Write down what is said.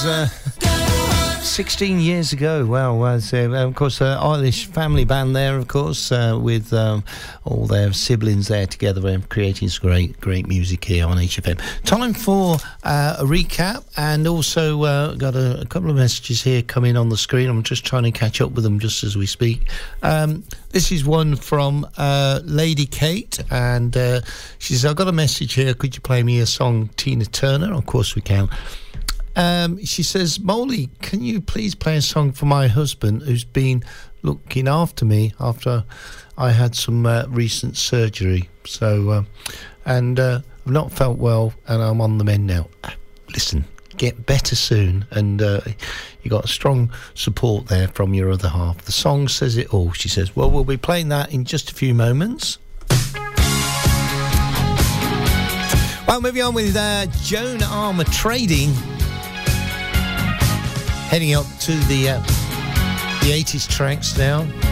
16 years ago. Well, of course, Irish family band there, of course, with all their siblings there together and creating some great music here on HFM. Time for a recap, and also got a couple of messages here coming on the screen. I'm just trying to catch up with them just as we speak. This is one from Lady Kate, and she says, I've got a message here. Could you play me a song, Tina Turner? Of course we can. She says, Molly, can you please play a song for my husband who's been looking after me after I had some recent surgery. So, I've not felt well and I'm on the mend now. Listen, get better soon. And you got strong support there from your other half. The song says it all, she says. Well, we'll be playing that in just a few moments. Well, moving on with Joan Armour Trading. Heading up to the 80s tracks now.